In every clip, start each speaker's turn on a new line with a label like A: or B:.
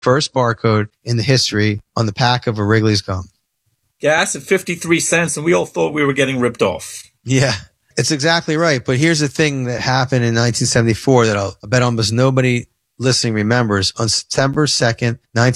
A: first barcode in the history on the pack of a Wrigley's gum.
B: Gas at 53 cents, and we all thought we were getting ripped off.
A: Yeah, it's exactly right. But here's the thing that happened in 1974 that I bet almost nobody listening remembers. On September 2nd,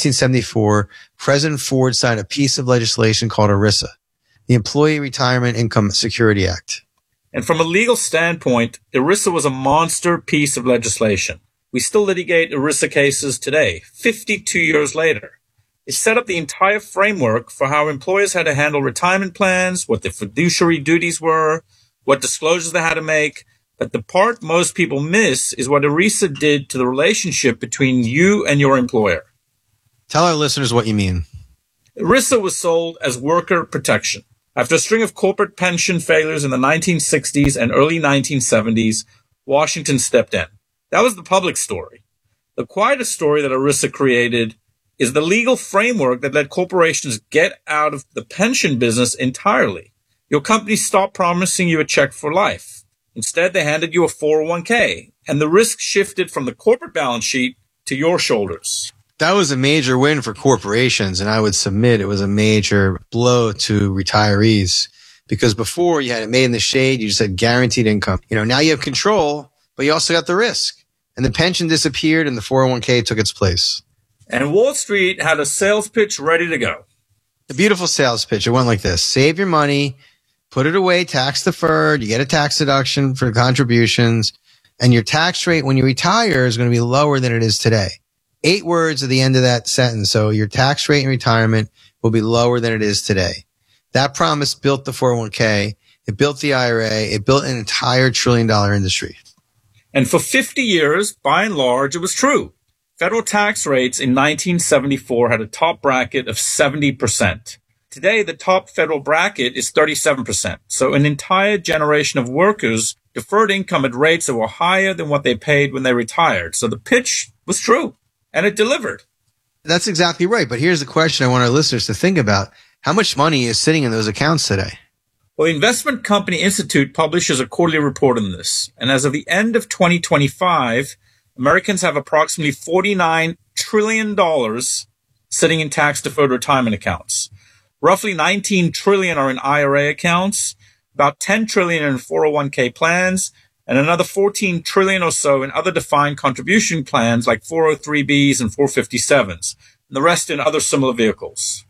A: 1974, President Ford signed a piece of legislation called ERISA, the Employee Retirement Income Security Act.
B: And from a legal standpoint, ERISA was a monster piece of legislation. We still litigate ERISA cases today, 52 years later. It set up the entire framework for how employers had to handle retirement plans, what their fiduciary duties were, what disclosures they had to make. But the part most people miss is what ERISA did to the relationship between you and your employer.
A: Tell our listeners what you mean.
B: ERISA was sold as worker protection. After a string of corporate pension failures in the 1960s and early 1970s, Washington stepped in. That was the public story. The quieter story that ERISA created is the legal framework that let corporations get out of the pension business entirely. Your company stopped promising you a check for life. Instead, they handed you a 401k, and the risk shifted from the corporate balance sheet to your shoulders.
A: That was a major win for corporations, and I would submit it was a major blow to retirees because before you had it made in the shade, you just had guaranteed income. Now you have control, but you also got the risk. And the pension disappeared and the 401k took its place.
B: And Wall Street had a sales pitch ready to go.
A: A beautiful sales pitch. It went like this. Save your money, put it away, tax deferred. You get a tax deduction for contributions, and your tax rate when you retire is going to be lower than it is today. 8 words at the end of that sentence. So your tax rate in retirement will be lower than it is today. That promise built the 401k. It built the IRA. It built an entire $1 trillion industry.
B: And for 50 years, by and large, it was true. Federal tax rates in 1974 had a top bracket of 70%. Today, the top federal bracket is 37%. So an entire generation of workers deferred income at rates that were higher than what they paid when they retired. So the pitch was true, and it delivered.
A: That's exactly right. But here's the question I want our listeners to think about. How much money is sitting in those accounts today?
B: Well, the Investment Company Institute publishes a quarterly report on this. And as of the end of 2025, Americans have approximately $49 trillion sitting in tax-deferred retirement accounts. Roughly $19 trillion are in IRA accounts, about $10 trillion in 401k plans, and another $14 trillion or so in other defined contribution plans like 403bs and 457s, and the rest in other similar vehicles.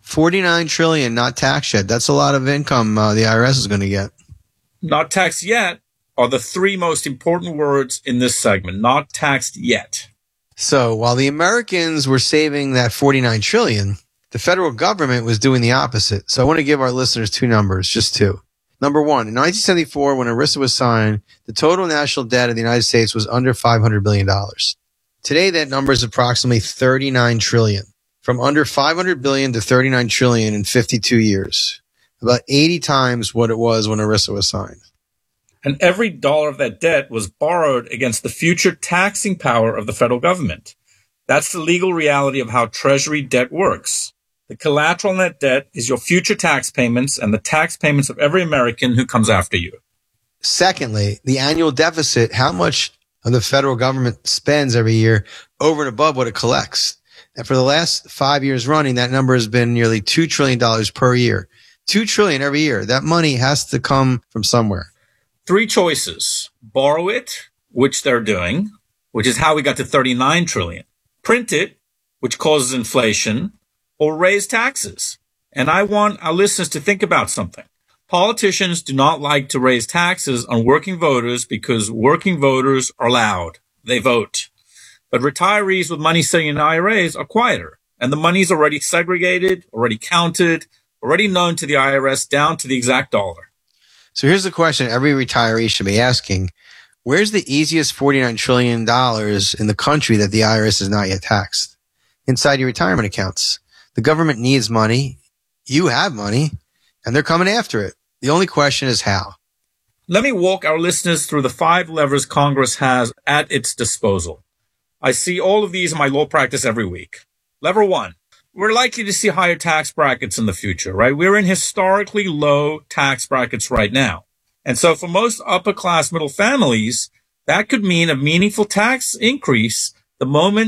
A: $49 trillion, not taxed yet. That's a lot of income the IRS is going to get.
B: Not taxed yet are the 3 most important words in this segment. Not taxed yet.
A: So while the Americans were saving that $49 trillion, the federal government was doing the opposite. So I want to give our listeners 2 numbers, just 2. Number 1, in 1974, when ERISA was signed, the total national debt of the United States was under $500 billion. Today, that number is approximately $39 trillion. From under $500 billion to $39 trillion in 52 years. About 80 times what it was when ERISA was signed.
B: And every dollar of that debt was borrowed against the future taxing power of the federal government. That's the legal reality of how Treasury debt works. The collateral on that debt is your future tax payments and the tax payments of every American who comes after you.
A: Secondly, the annual deficit, how much of the federal government spends every year over and above what it collects. And for the last 5 years running, that number has been nearly $2 trillion per year. $2 trillion every year. That money has to come from somewhere.
B: 3 choices. Borrow it, which they're doing, which is how we got to $39 trillion. Print it, which causes inflation, or raise taxes. And I want our listeners to think about something. Politicians do not like to raise taxes on working voters because working voters are loud. They vote. But retirees with money sitting in IRAs are quieter. And the money's already segregated, already counted, already known to the IRS down to the exact dollar.
A: So here's the question every retiree should be asking. Where's the easiest $49 trillion in the country that the IRS has not yet taxed? Inside your retirement accounts. The government needs money. You have money, and they're coming after it. The only question is how.
B: Let me walk our listeners through the 5 levers Congress has at its disposal. I see all of these in my law practice every week. Lever 1, we're likely to see higher tax brackets in the future, right? We're in historically low tax brackets right now. And so for most upper-class middle families, that could mean a meaningful tax increase the moment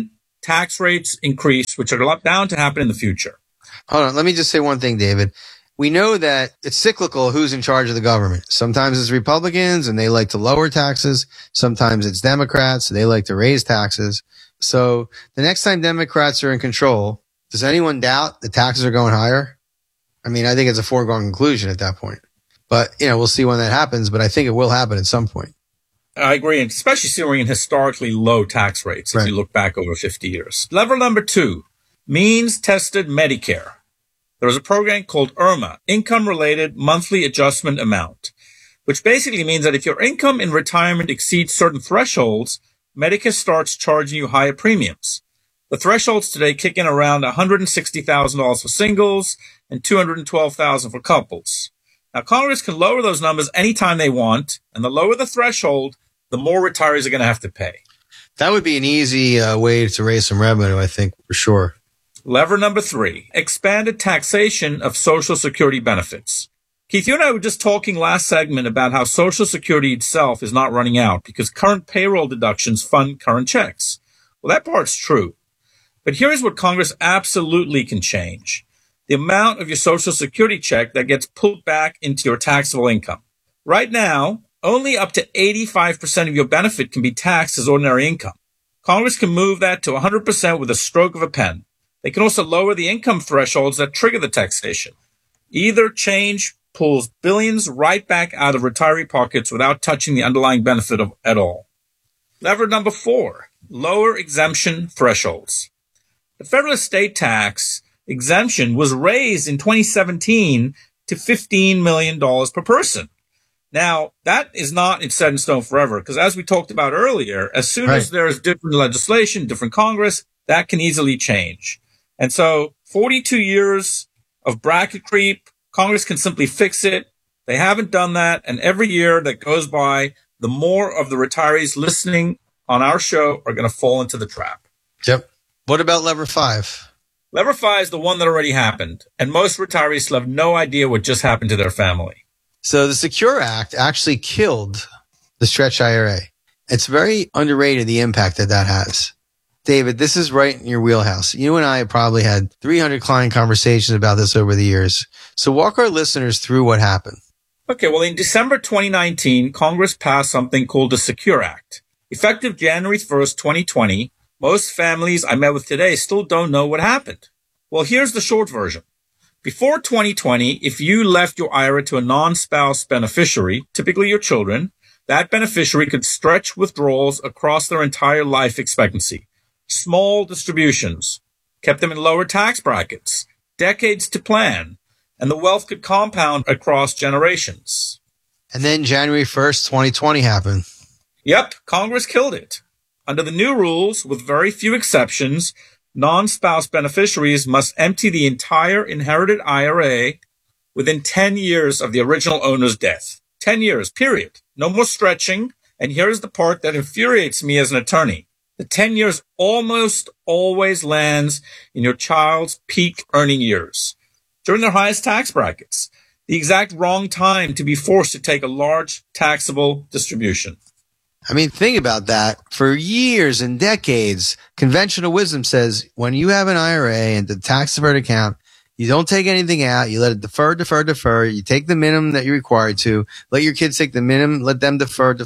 B: tax rates increase, which are bound to happen in the future.
A: Hold on. Let me just say one thing, David. We know that it's cyclical who's in charge of the government. Sometimes it's Republicans and they like to lower taxes. Sometimes it's Democrats and they like to raise taxes. So the next time Democrats are in control, does anyone doubt the taxes are going higher? I mean, I think it's a foregone conclusion at that point. But, we'll see when that happens, but I think it will happen at some point.
B: I agree, and especially seeing we're in historically low tax rates if you look back over 50 years. Lever number 2, means-tested Medicare. There was a program called IRMA, Income-Related Monthly Adjustment Amount, which basically means that if your income in retirement exceeds certain thresholds, Medicare starts charging you higher premiums. The thresholds today kick in around $160,000 for singles and $212,000 for couples. Now, Congress can lower those numbers anytime they want, and the lower the threshold, the more retirees are going to have to pay.
A: That would be an easy way to raise some revenue, I think, for sure.
B: Lever number 3, expanded taxation of Social Security benefits. Keith, you and I were just talking last segment about how Social Security itself is not running out because current payroll deductions fund current checks. Well, that part's true. But here's what Congress absolutely can change. The amount of your Social Security check that gets pulled back into your taxable income. Right now, only up to 85% of your benefit can be taxed as ordinary income. Congress can move that to 100% with a stroke of a pen. They can also lower the income thresholds that trigger the taxation. Either change pulls billions right back out of retiree pockets without touching the underlying benefit at all. Lever number 4, lower exemption thresholds. The federal estate tax exemption was raised in 2017 to $15 million per person. Now, that is not set in stone forever, because as we talked about earlier, as soon as there's different legislation, different Congress, that can easily change. And so 42 years of bracket creep, Congress can simply fix it. They haven't done that. And every year that goes by, the more of the retirees listening on our show are going to fall into the trap.
A: Yep. What about lever 5?
B: Lever 5 is the one that already happened, and most retirees still have no idea what just happened to their family.
A: So the Secure Act actually killed the stretch IRA. It's very underrated, the impact that has. David, this is right in your wheelhouse. You and I have probably had 300 client conversations about this over the years. So walk our listeners through what happened.
B: Okay, well, in December 2019, Congress passed something called the Secure Act. Effective January 1st, 2020, most families I met with today still don't know what happened. Well, here's the short version. Before 2020, if you left your IRA to a non-spouse beneficiary, typically your children, that beneficiary could stretch withdrawals across their entire life expectancy. Small distributions kept them in lower tax brackets, decades to plan, and the wealth could compound across generations.
A: And then January 1st, 2020 happened.
B: Yep, Congress killed it. Under the new rules, with very few exceptions, non-spouse beneficiaries must empty the entire inherited IRA within 10 years of the original owner's death. 10 years, period. No more stretching. And here's the part that infuriates me as an attorney. The 10 years almost always lands in your child's peak earning years, during their highest tax brackets, the exact wrong time to be forced to take a large taxable distribution.
A: I mean, think about that. For years and decades, conventional wisdom says when you have an IRA and the tax deferred account, you don't take anything out. You let it defer. You take the minimum that you're required to. Let your kids take the minimum. Let them defer.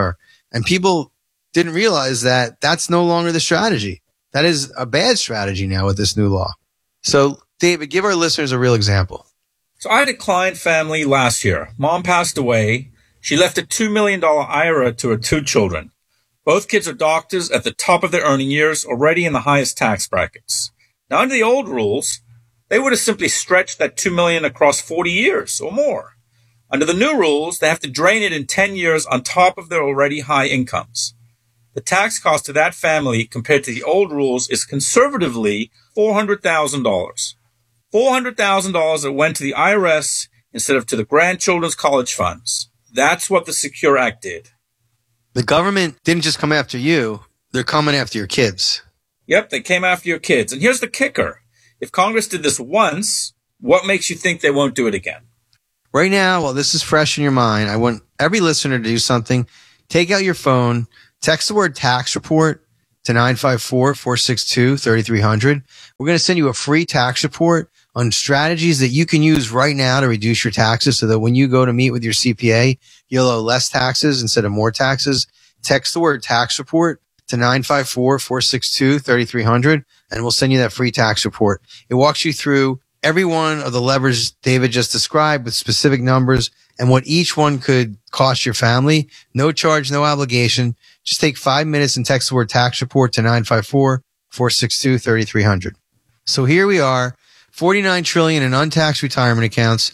A: And people didn't realize that that's no longer the strategy. That is a bad strategy now with this new law. So, David, give our listeners a real example.
B: So I had a client family last year. Mom passed away. She left a $2 million IRA to her 2 children. Both kids are doctors at the top of their earning years, already in the highest tax brackets. Now, under the old rules, they would have simply stretched that $2 million across 40 years or more. Under the new rules, they have to drain it in 10 years on top of their already high incomes. The tax cost to that family compared to the old rules is conservatively $400,000. $400,000 that went to the IRS instead of to the grandchildren's college funds. That's what the Secure Act did.
A: The government didn't just come after you. They're coming after your kids.
B: Yep, they came after your kids. And here's the kicker. If Congress did this once, what makes you think they won't do it again?
A: Right now, while this is fresh in your mind, I want every listener to do something. Take out your phone, text the word tax report to 954-462-3300. We're going to send you a free tax report on strategies that you can use right now to reduce your taxes so that when you go to meet with your CPA, you'll owe less taxes instead of more taxes. Text the word tax report to 954-462-3300, and we'll send you that free tax report. It walks you through every one of the levers David just described with specific numbers and what each one could cost your family. No charge, no obligation. Just take 5 minutes and text the word tax report to 954-462-3300. So here we are, 49 trillion in untaxed retirement accounts,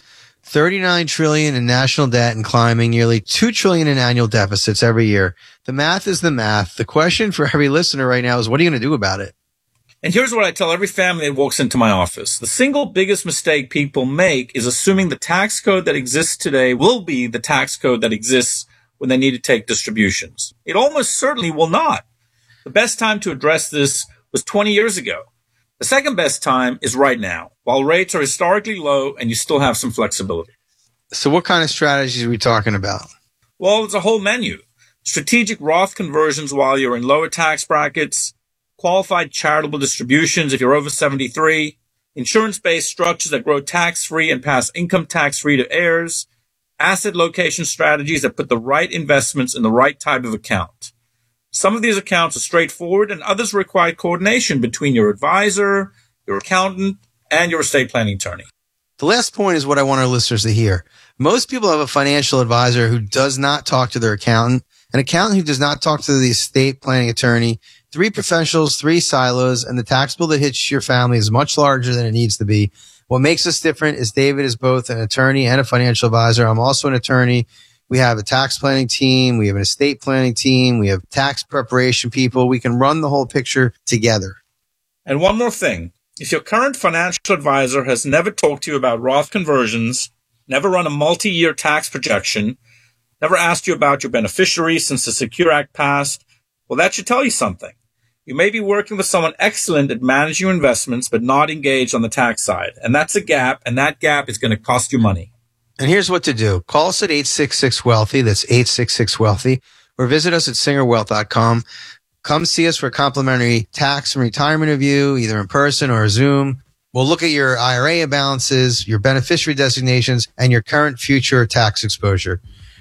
A: 39 trillion in national debt and climbing, nearly 2 trillion in annual deficits every year. The math is the math. The question for every listener right now is, what are you going to do about it?
B: And here's what I tell every family that walks into my office. The single biggest mistake people make is assuming the tax code that exists today will be the tax code that exists when they need to take distributions. It almost certainly will not. The best time to address this was 20 years ago. The second best time is right now, while rates are historically low and you still have some flexibility.
A: So what kind of strategies are we talking about?
B: Well, it's a whole menu. Strategic Roth conversions while you're in lower tax brackets, qualified charitable distributions if you're over 73, insurance-based structures that grow tax-free and pass income tax-free to heirs, asset location strategies that put the right investments in the right type of account. Some of these accounts are straightforward and others require coordination between your advisor, your accountant, and your estate planning attorney.
A: The last point is what I want our listeners to hear. Most people have a financial advisor who does not talk to their accountant, an accountant who does not talk to the estate planning attorney, 3 professionals, 3 silos, and the tax bill that hits your family is much larger than it needs to be. What makes us different is David is both an attorney and a financial advisor. I'm also an attorney. We have a tax planning team. We have an estate planning team. We have tax preparation people. We can run the whole picture together.
B: And one more thing. If your current financial advisor has never talked to you about Roth conversions, never run a multi-year tax projection, never asked you about your beneficiaries since the Secure Act passed, well, that should tell you something. You may be working with someone excellent at managing your investments, but not engaged on the tax side. And that's a gap, and that gap is going to cost you money.
A: And here's what to do. Call us at 866-WEALTHY. That's 866-WEALTHY. Or visit us at singerwealth.com. Come see us for a complimentary tax and retirement review, either in person or Zoom. We'll look at your IRA balances, your beneficiary designations, and your current future tax exposure.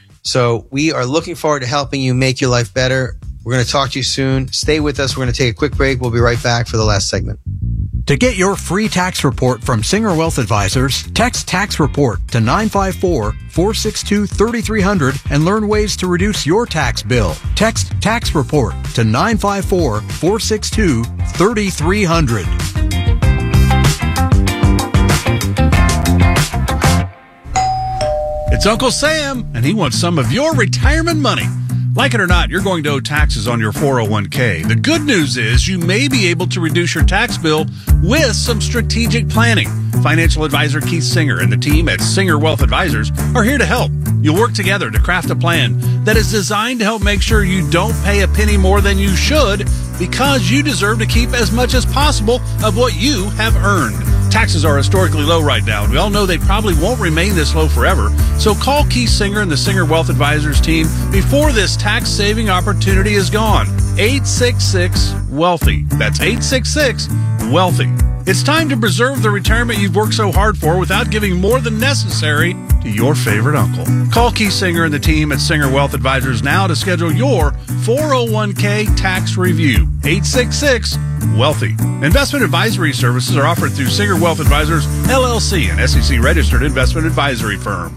A: So we are looking forward to helping you make your life better. We're going to talk to you soon. Stay with us. We're going to take a quick break. We'll be right back for the last segment.
C: To get your free tax report from Singer Wealth Advisors, text tax report to 954-462-3300 and learn ways to reduce your tax bill. Text tax report to 954-462-3300.
D: It's Uncle Sam, and he wants some of your retirement money. Like it or not, you're going to owe taxes on your 401k. The good news is you may be able to reduce your tax bill with some strategic planning. Financial advisor Keith Singer and the team at Singer Wealth Advisors are here to help. You'll work together to craft a plan that is designed to help make sure you don't pay a penny more than you should, because you deserve to keep as much as possible of what you have earned. Taxes are historically low right now, and we all know they probably won't remain this low forever. So call Keith Singer and the Singer Wealth Advisors team before this tax-saving opportunity is gone. 866-WEALTHY. That's 866-WEALTHY. It's time to preserve the retirement you've worked so hard for without giving more than necessary to your favorite uncle. Call Keith Singer and the team at Singer Wealth Advisors now to schedule your 401k tax review. 866-WEALTHY. Investment advisory services are offered through Singer Wealth Advisors, LLC, an SEC-registered investment advisory firm.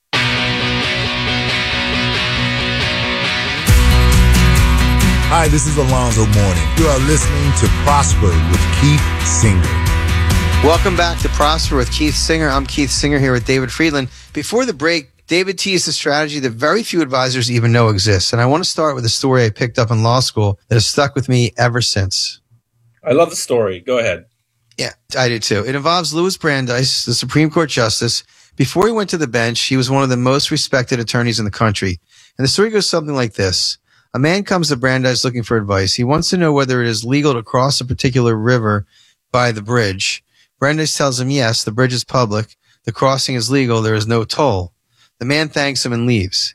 E: Hi, this is Alonzo Mourning. You are listening to Prosper with Keith Singer.
A: Welcome back to Prosper with Keith Singer. I'm Keith Singer here with David Friedland. Before the break, David teased a strategy that very few advisors even know exists. And I want to start with a story I picked up in law school that has stuck with me ever since.
B: I love the story. Go ahead.
A: Yeah, I do too. It involves Louis Brandeis, the Supreme Court Justice. Before he went to the bench, he was one of the most respected attorneys in the country. And the story goes something like this. A man comes to Brandeis looking for advice. He wants to know whether it is legal to cross a particular river by the bridge. Brandeis tells him, yes, the bridge is public. The crossing is legal. There is no toll. The man thanks him and leaves.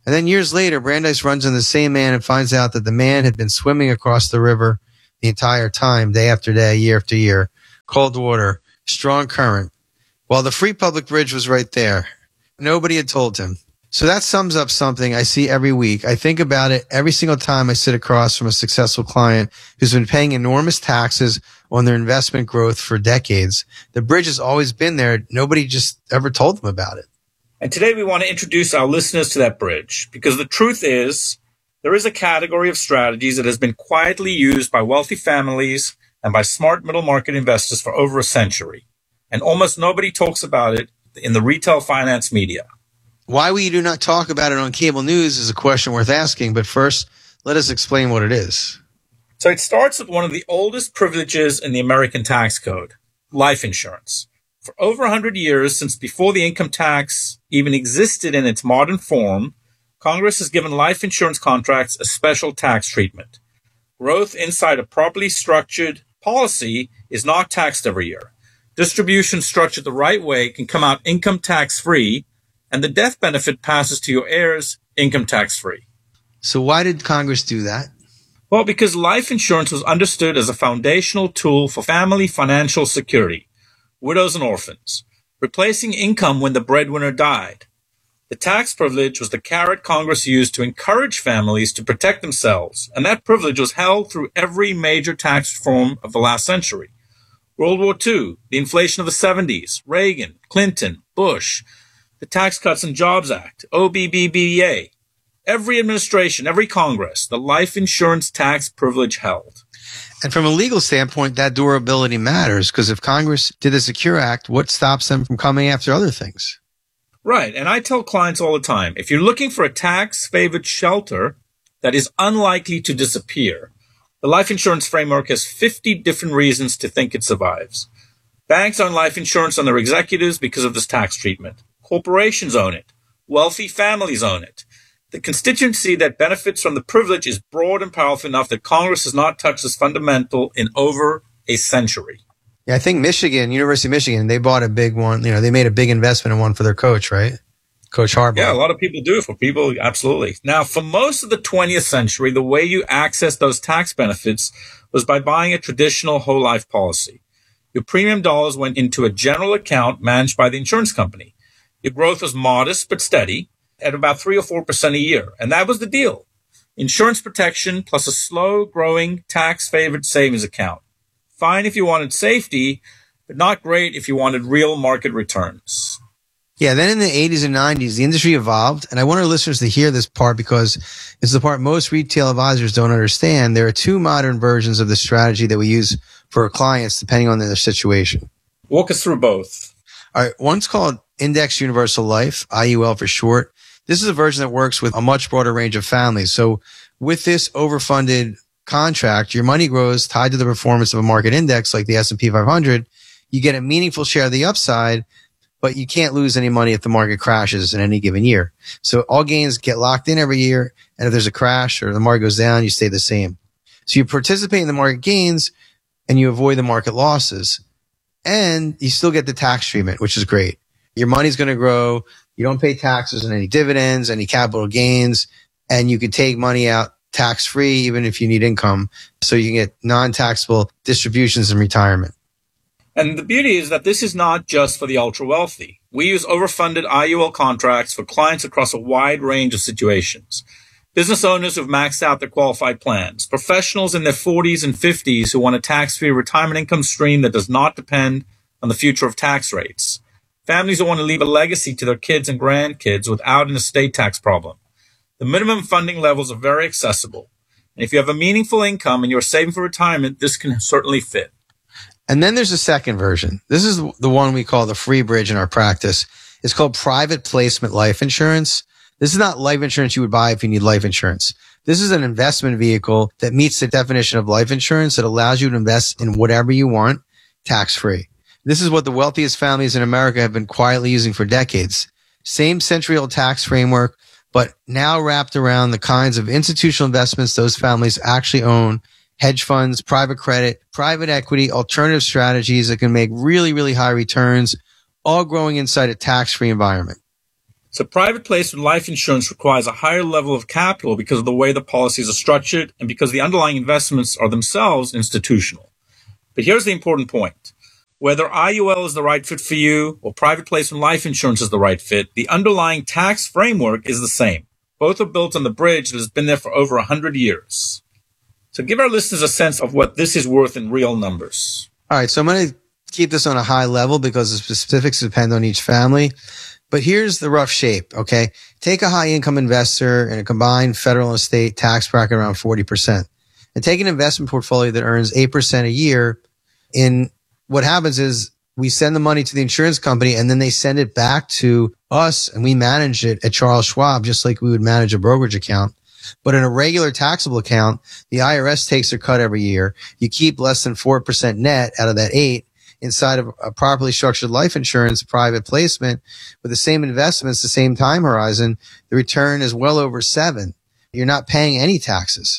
A: And then years later, Brandeis runs into the same man and finds out that the man had been swimming across the river the entire time, day after day, year after year. Cold water, strong current. While the free public bridge was right there. Nobody had told him. So that sums up something I see every week. I think about it every single time I sit across from a successful client who's been paying enormous taxes on their investment growth for decades. The bridge has always been there. Nobody just ever told them about it.
B: And today we want to introduce our listeners to that bridge, because the truth is there is a category of strategies that has been quietly used by wealthy families and by smart middle market investors for over a century. And almost nobody talks about it in the retail finance media.
A: Why we do not talk about it on cable news is a question worth asking, but first, let us explain what it is.
B: So it starts with one of the oldest privileges in the American tax code, life insurance. For over 100 years, since before the income tax even existed in its modern form, Congress has given life insurance contracts a special tax treatment. Growth inside a properly structured policy is not taxed every year. Distribution structured the right way can come out income tax-free, and the death benefit passes to your heirs income tax-free.
A: So why did Congress do that?
B: Well, because life insurance was understood as a foundational tool for family financial security, widows and orphans, replacing income when the breadwinner died. The tax privilege was the carrot Congress used to encourage families to protect themselves, and that privilege was held through every major tax reform of the last century. World War II, the inflation of the 70s, Reagan, Clinton, Bush, the Tax Cuts and Jobs Act, OBBBA. Every administration, every Congress, the life insurance tax privilege held.
A: And from a legal standpoint, that durability matters, because if Congress did the Secure Act, what stops them from coming after other things?
B: Right. And I tell clients all the time, if you're looking for a tax-favored shelter that is unlikely to disappear, the life insurance framework has 50 different reasons to think it survives. Banks own life insurance on their executives because of this tax treatment. Corporations own it. Wealthy families own it. The constituency that benefits from the privilege is broad and powerful enough that Congress has not touched this fundamental in over a century.
A: Yeah, I think Michigan, University of Michigan, they bought a big one. You know, they made a big investment in one for their coach, right? Coach Harbaugh.
B: Yeah, a lot of people do. For people, absolutely. Now, for most of the 20th century, the way you accessed those tax benefits was by buying a traditional whole life policy. Your premium dollars went into a general account managed by the insurance company. Your growth was modest but steady at about 3 or 4% a year. And that was the deal. Insurance protection plus a slow-growing tax-favored savings account. Fine if you wanted safety, but not great if you wanted real market returns.
A: Yeah, then in the 80s and 90s, the industry evolved. And I want our listeners to hear this part because it's the part most retail advisors don't understand. There are two modern versions of the strategy that we use for our clients depending on their situation.
B: Walk us through both.
A: All right, one's called Index Universal Life, IUL for short. This is a version that works with a much broader range of families. So with this overfunded contract, your money grows tied to the performance of a market index like the S&P 500. You get a meaningful share of the upside, but you can't lose any money if the market crashes in any given year. So all gains get locked in every year. And if there's a crash or the market goes down, you stay the same. So you participate in the market gains and you avoid the market losses. And you still get the tax treatment, which is great. Your money's going to grow. You don't pay taxes on any dividends, any capital gains, and you can take money out tax-free even if you need income. So you can get non-taxable distributions in retirement.
B: And the beauty is that this is not just for the ultra-wealthy. We use overfunded IUL contracts for clients across a wide range of situations. Business owners who've maxed out their qualified plans, professionals in their 40s and 50s who want a tax-free retirement income stream that does not depend on the future of tax rates, families who want to leave a legacy to their kids and grandkids without an estate tax problem. The minimum funding levels are very accessible. And if you have a meaningful income and you're saving for retirement, this can certainly fit.
A: And then there's a second version. This is the one we call the free bridge in our practice. It's called private placement life insurance. This is not life insurance you would buy if you need life insurance. This is an investment vehicle that meets the definition of life insurance that allows you to invest in whatever you want, tax-free. This is what the wealthiest families in America have been quietly using for decades. Same century-old tax framework, but now wrapped around the kinds of institutional investments those families actually own: hedge funds, private credit, private equity, alternative strategies that can make really, really high returns, all growing inside a tax-free environment.
B: So private placement life insurance requires a higher level of capital because of the way the policies are structured and because the underlying investments are themselves institutional. But here's the important point. Whether IUL is the right fit for you or private placement life insurance is the right fit, the underlying tax framework is the same. Both are built on the bridge that has been there for over 100 years. So give our listeners a sense of what this is worth in real numbers.
A: All right, so I'm going to keep this on a high level because the specifics depend on each family. But here's the rough shape, okay? Take a high-income investor in a combined federal and state tax bracket around 40%. And take an investment portfolio that earns 8% a year. In what happens is we send the money to the insurance company and then they send it back to us and we manage it at Charles Schwab just like we would manage a brokerage account. But in a regular taxable account, the IRS takes their cut every year. You keep less than 4% net out of that 8. Inside of a properly structured life insurance private placement with the same investments, the same time horizon, the return is well over 7. You're not paying any taxes.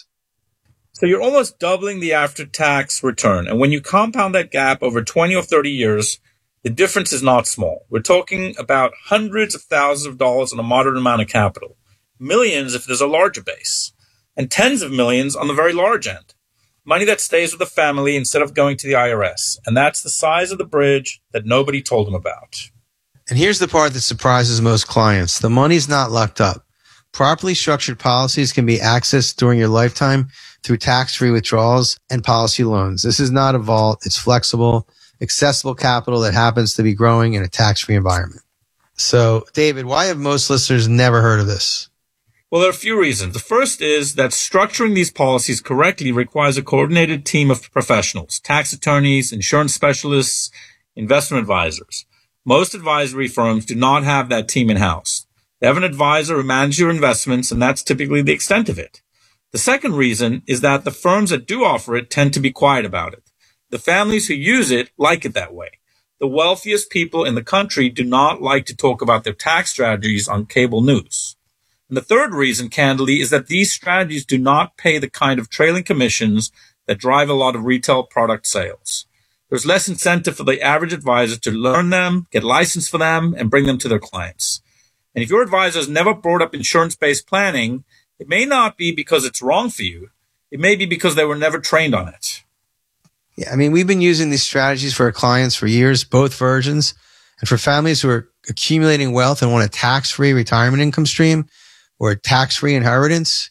B: So you're almost doubling the after-tax return. And when you compound that gap over 20 or 30 years, the difference is not small. We're talking about hundreds of thousands of dollars on a moderate amount of capital, millions if there's a larger base, and tens of millions on the very large end. Money that stays with the family instead of going to the IRS. And that's the size of the bridge that nobody told them about.
A: And here's the part that surprises most clients. The money's not locked up. Properly structured policies can be accessed during your lifetime through tax-free withdrawals and policy loans. This is not a vault. It's flexible, accessible capital that happens to be growing in a tax-free environment. So, David, why have most listeners never heard of this?
B: Well, there are a few reasons. The first is that structuring these policies correctly requires a coordinated team of professionals, tax attorneys, insurance specialists, investment advisors. Most advisory firms do not have that team in-house. They have an advisor who manages your investments, and that's typically the extent of it. The second reason is that the firms that do offer it tend to be quiet about it. The families who use it like it that way. The wealthiest people in the country do not like to talk about their tax strategies on cable news. And the third reason, candidly, is that these strategies do not pay the kind of trailing commissions that drive a lot of retail product sales. There's less incentive for the average advisor to learn them, get licensed for them, and bring them to their clients. And if your advisor has never brought up insurance-based planning, it may not be because it's wrong for you. It may be because they were never trained on it.
A: Yeah, I mean, we've been using these strategies for our clients for years, both versions. And for families who are accumulating wealth and want a tax-free retirement income stream, or tax-free inheritance,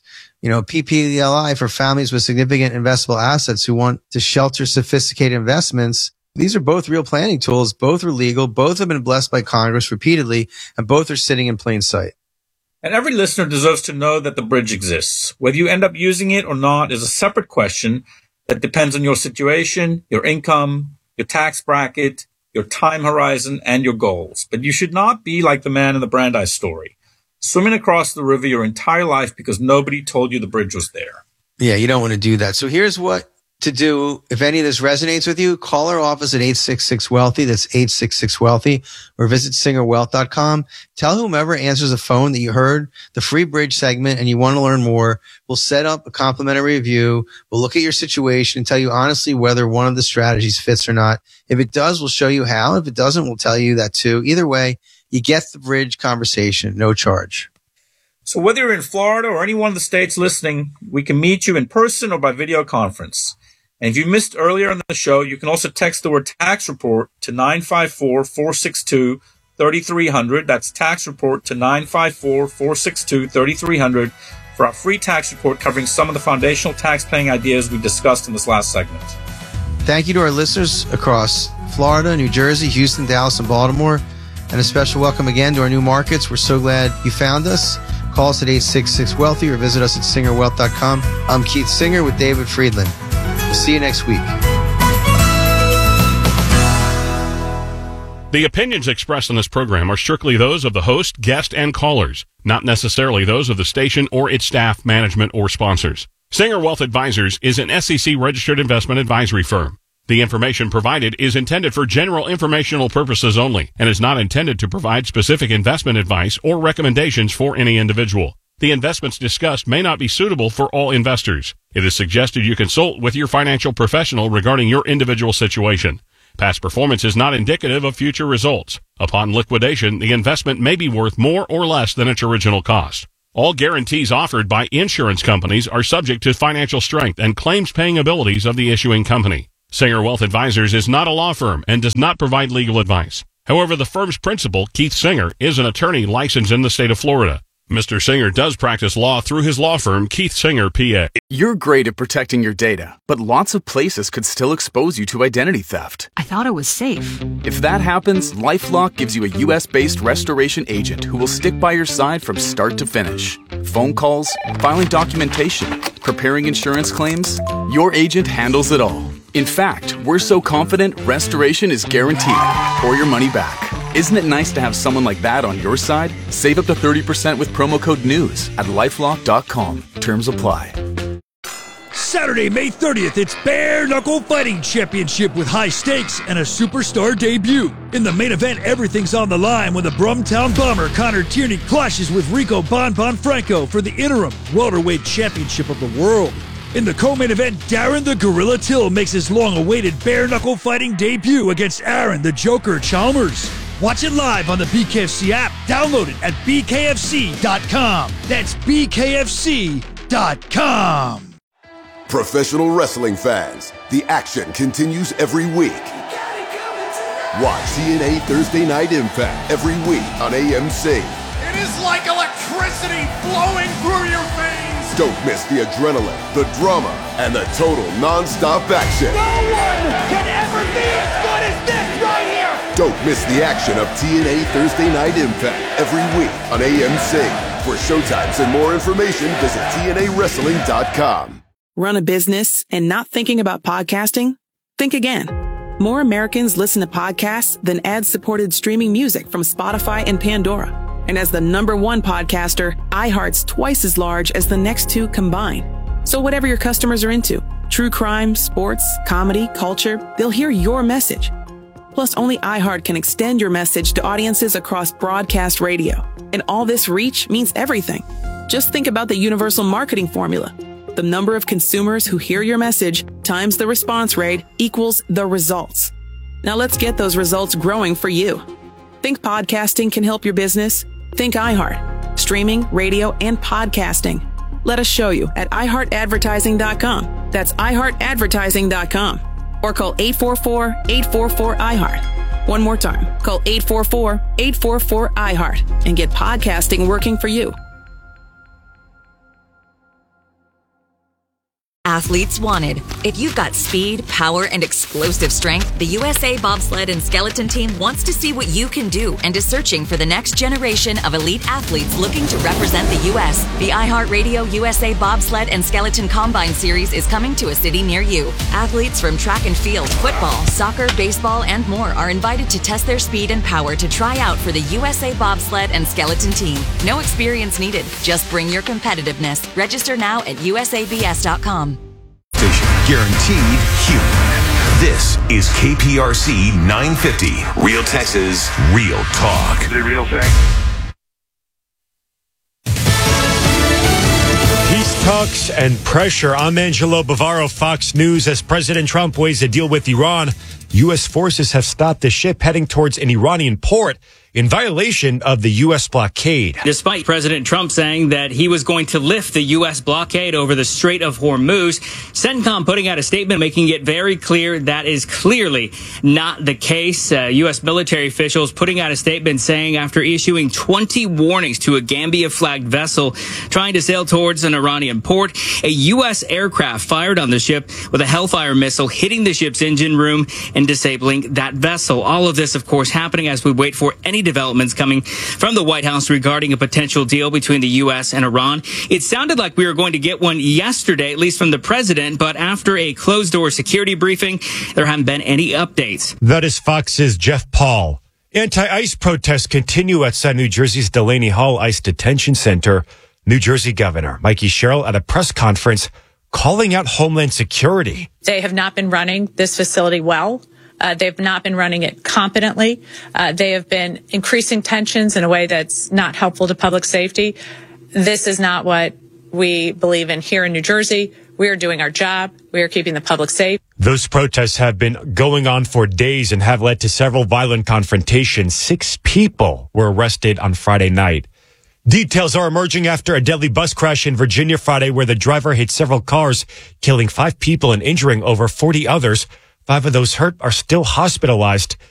A: PPLI for families with significant investable assets who want to shelter sophisticated investments. These are both real planning tools. Both are legal. Both have been blessed by Congress repeatedly, and both are sitting in plain sight.
B: And every listener deserves to know that the bridge exists. Whether you end up using it or not is a separate question that depends on your situation, your income, your tax bracket, your time horizon, and your goals. But you should not be like the man in the Brandeis story, swimming across the river your entire life because nobody told you the bridge was there.
A: Yeah, you don't want to do that. So here's what to do. If any of this resonates with you, call our office at 866-WEALTHY. That's 866-WEALTHY, or visit singerwealth.com. Tell whomever answers the phone that you heard the free bridge segment and you want to learn more. We'll set up a complimentary review. We'll look at your situation and tell you honestly whether one of the strategies fits or not. If it does, we'll show you how. If it doesn't, we'll tell you that too. Either way, you get the bridge conversation, no charge.
B: So whether you're in Florida or any one of the states listening, we can meet you in person or by video conference. And if you missed earlier in the show, you can also text the word tax report to 954-462-3300. That's tax report to 954-462-3300 for our free tax report covering some of the foundational tax planning ideas we discussed in this last segment.
A: Thank you to our listeners across Florida, New Jersey, Houston, Dallas, and Baltimore. And a special welcome again to our new markets. We're so glad you found us. Call us at 866-WEALTHY or visit us at singerwealth.com. I'm Keith Singer with David Friedland. We'll see you next week.
F: The opinions expressed in this program are strictly those of the host, guest, and callers, not necessarily those of the station or its staff, management, or sponsors. Singer Wealth Advisors is an SEC-registered investment advisory firm. The information provided is intended for general informational purposes only and is not intended to provide specific investment advice or recommendations for any individual. The investments discussed may not be suitable for all investors. It is suggested you consult with your financial professional regarding your individual situation. Past performance is not indicative of future results. Upon liquidation, the investment may be worth more or less than its original cost. All guarantees offered by insurance companies are subject to financial strength and claims-paying abilities of the issuing company. Singer Wealth Advisors is not a law firm and does not provide legal advice. However, the firm's principal, Keith Singer, is an attorney licensed in the state of Florida. Mr. Singer does practice law through his law firm, Keith Singer, PA.
G: You're great at protecting your data, but lots of places could still expose you to identity theft.
H: I thought it was safe.
G: If that happens, LifeLock gives you a U.S.-based restoration agent who will stick by your side from start to finish. Phone calls, filing documentation, preparing insurance claims, your agent handles it all. In fact, we're so confident restoration is guaranteed or your money back. Isn't it nice to have someone like that on your side? Save up to 30% with promo code NEWS at LifeLock.com. Terms apply.
I: Saturday, May 30th, it's Bare Knuckle Fighting Championship with high stakes and a superstar debut. In the main event, everything's on the line when the Brumtown Bomber Connor Tierney clashes with Rico Bon Franco for the interim welterweight championship of the world. In the co-main event, Darren the Gorilla Till makes his long-awaited bare-knuckle fighting debut against Aaron the Joker Chalmers. Watch it live on the BKFC app. Download it at bkfc.com. That's bkfc.com.
J: Professional wrestling fans, the action continues every week. Watch TNA Thursday Night Impact every week on AMC.
K: It is like electricity flowing through your veins.
J: Don't miss the adrenaline, the drama, and the total non-stop action.
K: No one can ever be as good as this right here.
J: Don't miss the action of TNA Thursday Night Impact every week on AMC. For showtimes and more information, visit TNAWrestling.com.
L: Run a business and not thinking about podcasting? Think again. More Americans listen to podcasts than ad-supported streaming music from Spotify and Pandora. And as the #1 podcaster, iHeart's twice as large as the next two combined. So whatever your customers are into, true crime, sports, comedy, culture, they'll hear your message. Plus, only iHeart can extend your message to audiences across broadcast radio. And all this reach means everything. Just think about the universal marketing formula. The number of consumers who hear your message times the response rate equals the results. Now let's get those results growing for you. Think podcasting can help your business? Think iHeart. Streaming, radio, and podcasting. Let us show you at iHeartAdvertising.com. That's iHeartAdvertising.com. Or call 844-844-iHeart. One more time. Call 844-844-iHeart and get podcasting working for you.
H: Athletes wanted. If you've got speed, power, and explosive strength, the USA Bobsled and Skeleton Team wants to see what you can do and is searching for the next generation of elite athletes looking to represent the U.S. The iHeartRadio USA Bobsled and Skeleton Combine Series is coming to a city near you. Athletes from track and field, football, soccer, baseball, and more are invited to test their speed and power to try out for the USA Bobsled and Skeleton Team. No experience needed. Just bring your competitiveness. Register now at usabs.com.
M: Guaranteed human. This is KPRC 950. Real Texas, real talk.
N: The real thing.
O: Peace talks and pressure. I'm Angelo Bavaro, Fox News. As President Trump weighs a deal with Iran, U.S. forces have stopped the ship heading towards an Iranian port in violation of the U.S. blockade.
P: Despite President Trump saying that he was going to lift the U.S. blockade over the Strait of Hormuz, CENTCOM putting out a statement making it very clear that is clearly not the case. U.S. military officials putting out a statement saying after issuing 20 warnings to a Gambia-flagged vessel trying to sail towards an Iranian port, a U.S. aircraft fired on the ship with a Hellfire missile, hitting the ship's engine room and disabling that vessel. All of this, of course, happening as we wait for any developments coming from the White House regarding a potential deal between the U.S. and Iran. It sounded like we were going to get one yesterday, at least from the president, but after a closed-door security briefing, there haven't been any updates.
O: That is Fox's Jeff Paul. Anti-ICE protests continue outside New Jersey's Delaney Hall ICE Detention Center. New Jersey Governor Mikey Sherrill at a press conference calling out Homeland Security.
Q: They have not been running this facility well. They've not been running it competently. They have been increasing tensions in a way that's not helpful to public safety. This is not what we believe in here in New Jersey. We are doing our job. We are keeping the public safe.
O: Those protests have been going on for days and have led to several violent confrontations. 6 people were arrested on Friday night. Details are emerging after a deadly bus crash in Virginia Friday where the driver hit several cars, killing 5 people and injuring over 40 others. 5 of those hurt are still hospitalized.